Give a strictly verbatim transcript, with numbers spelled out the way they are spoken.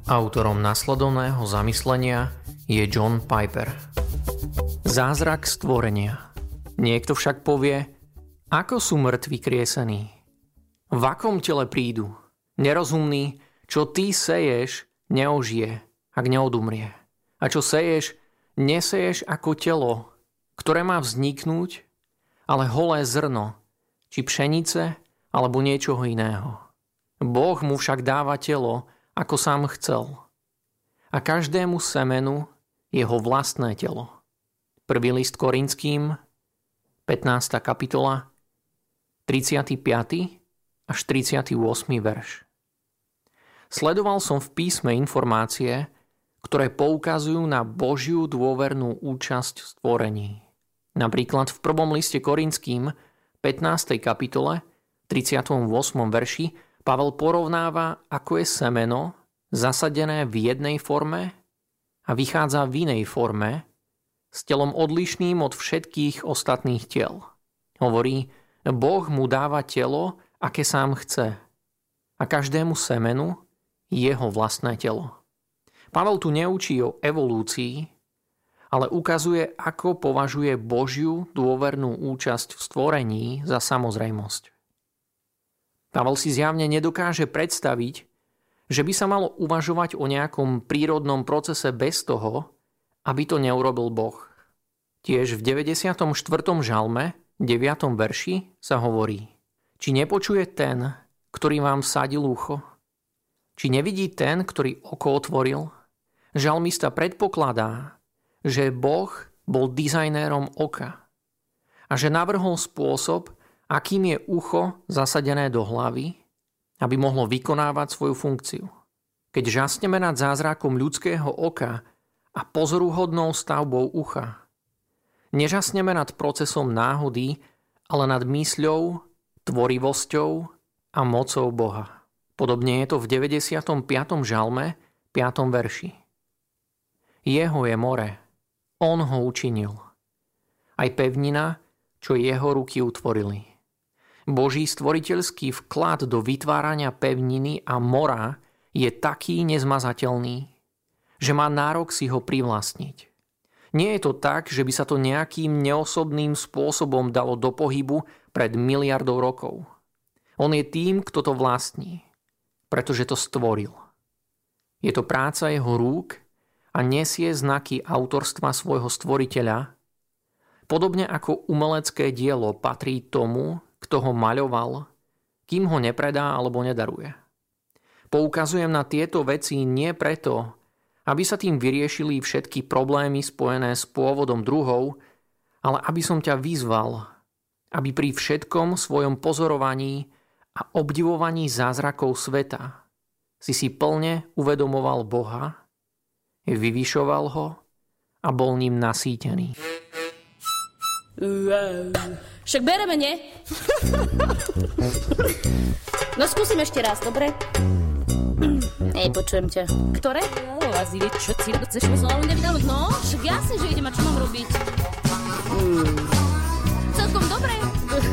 Autorom nasledovného zamyslenia je John Piper. Zázrak stvorenia. Niekto však povie, ako sú mŕtvi kriesení? V akom tele prídu? Nerozumný, čo ty seješ, neožije, ak neodumrie. A čo seješ, neseješ ako telo, ktoré má vzniknúť, ale holé zrno, či pšenice, alebo niečoho iného. Boh mu však dáva telo, ako sám chcel. A každému semenu jeho vlastné telo. Prvý list Korinským, pätnásta kapitola, tridsiaty piaty až tridsiaty ôsmy verš. Sledoval som v písme informácie, ktoré poukazujú na Božiu dôvernú účasť v stvorení. Napríklad v prvom liste Korinským, pätnástej kapitole, tridsiatom ôsmom verši, Pavel porovnáva, ako je semeno zasadené v jednej forme a vychádza v inej forme s telom odlišným od všetkých ostatných tel. Hovorí, Boh mu dáva telo, aké sám chce, a každému semenu jeho vlastné telo. Pavel tu neučí o evolúcii, ale ukazuje, ako považuje Božiu dôvernú účasť v stvorení za samozrejmosť. Pavel si zjavne nedokáže predstaviť, že by sa malo uvažovať o nejakom prírodnom procese bez toho, aby to neurobil Boh. Tiež v deväťdesiatom štvrtom žalme, deviatom verši sa hovorí: Či nepočuje ten, ktorý vám vsadil ucho? Či nevidí ten, ktorý oko otvoril? Žalmista predpokladá, že Boh bol dizajnérom oka a že navrhol spôsob, akým je ucho zasadené do hlavy, aby mohlo vykonávať svoju funkciu. Keď žasneme nad zázrakom ľudského oka a pozoruhodnou stavbou ucha, nežasneme nad procesom náhody, ale nad mysľou, tvorivosťou a mocou Boha. Podobne je to v deväťdesiatom piatom žalme, piatom verši. Jeho je more, on ho učinil. Aj pevnina, čo jeho ruky utvorili. Boží stvoriteľský vklad do vytvárania pevniny a mora je taký nezmazateľný, že má nárok si ho privlastniť. Nie je to tak, že by sa to nejakým neosobným spôsobom dalo do pohybu pred miliardou rokov. On je tým, kto to vlastní, pretože to stvoril. Je to práca jeho rúk a nesie znaky autorstva svojho stvoriteľa, podobne ako umelecké dielo patrí tomu, kto ho maľoval, kým ho nepredá alebo nedaruje. Poukazujem na tieto veci nie preto, aby sa tým vyriešili všetky problémy spojené s pôvodom druhov, ale aby som ťa vyzval, aby pri všetkom svojom pozorovaní a obdivovaní zázrakov sveta si si plne uvedomoval Boha, vyvyšoval ho a bol ním nasýtený. Wow. Však bereme, nie? No skúsim ešte raz, dobre? Ej, počujem ťa. Ktoré? Lazili, čo si chceš mi znovu nevydávať? No, však jasne, že idem, a čo mám robiť? Hmm. Celkom dobre.